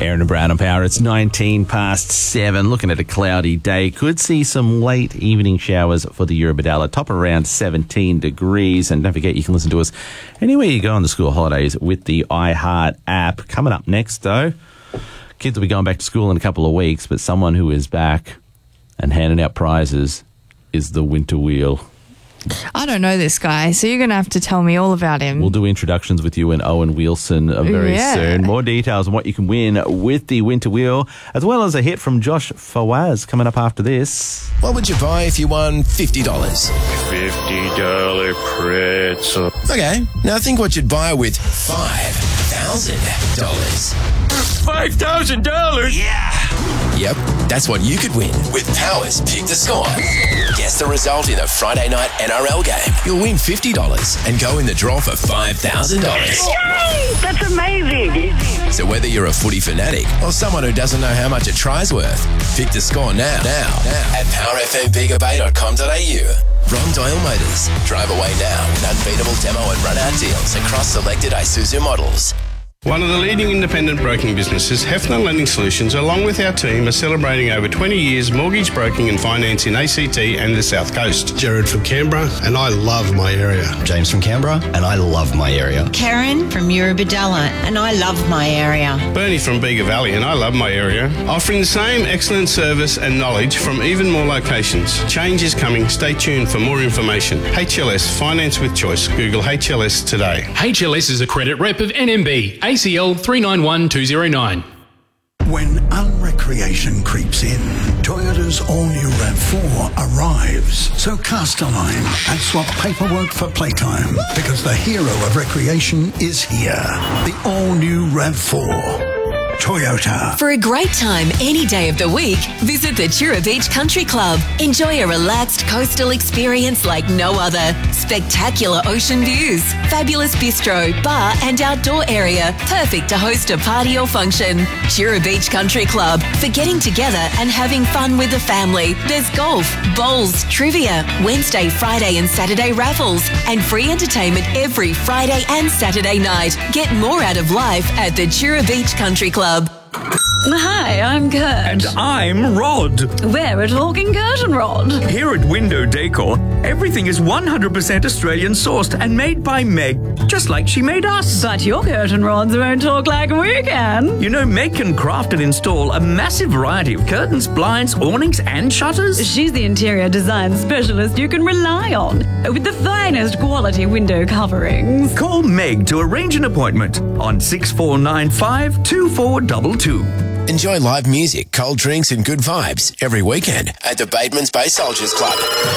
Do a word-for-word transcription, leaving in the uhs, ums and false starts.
Aaron and Brown on Power. It's nineteen past seven. Looking at a cloudy day. Could see some late evening showers for the Eurobodalla. Top around seventeen degrees. And don't forget, you can listen to us anywhere you go on the school holidays with the iHeart app. Coming up next, though, kids will be going back to school in a couple of weeks, but someone who is back and handing out prizes is the Winter Wheel. I don't know this guy, so you're going to have to tell me all about him. We'll do introductions with you and Owen Wilson very Yeah. soon. More details on what you can win with the Winter Wheel, as well as a hit from Josh Fawaz coming up after this. What would you buy if you won fifty dollars? fifty dollar pretzel. Okay, now think what you'd buy with five thousand dollars. five thousand dollars? Yeah! Yep, that's what you could win with Power's Pick the Score. Guess the result in a Friday night N R L game. You'll win fifty dollars and go in the draw for five thousand dollars. Yay! That's amazing! So whether you're a footy fanatic or someone who doesn't know how much a try's worth, pick the score now, now, now at power f m bega bay dot com dot a u. Ron Doyle Motors. Drive away now with unbeatable demo and run-out deals across selected Isuzu models. One of the leading independent broking businesses, Hefner Lending Solutions, along with our team, are celebrating over twenty years mortgage broking and finance in A C T and the South Coast. Jared from Canberra, and I love my area. James from Canberra, and I love my area. Karen from Eurobodalla, and I love my area. Bernie from Bega Valley, and I love my area. Offering the same excellent service and knowledge from even more locations. Change is coming. Stay tuned for more information. H L S Finance with Choice. Google H L S today. H L S is a credit rep of N M B. A C L three nine one two zero nine. When unrecreation creeps in, Toyota's all-new RAV four arrives. So cast a line and swap paperwork for playtime, because the hero of recreation is here. The all-new RAV four. Toyota. For a great time any day of the week, visit the Chura Beach Country Club. Enjoy a relaxed coastal experience like no other. Spectacular ocean views, fabulous bistro, bar and outdoor area, perfect to host a party or function. Chura Beach Country Club, for getting together and having fun with the family. There's golf, bowls, trivia, Wednesday, Friday and Saturday raffles, and free entertainment every Friday and Saturday night. Get more out of life at the Chura Beach Country Club. Hi, I'm Kurt. And I'm Rod. We're a talking curtain rod. Here at Window Decor, everything is one hundred percent Australian sourced and made by Meg, just like she made us. But your curtain rods won't talk like we can. You know, Meg can craft and install a massive variety of curtains, blinds, awnings and shutters. She's the interior design specialist you can rely on, with the finest quality window coverings. Call Meg to arrange an appointment on six four nine five, two four two two. Enjoy live music, cold drinks and good vibes every weekend at the Bateman's Bay Soldiers Club.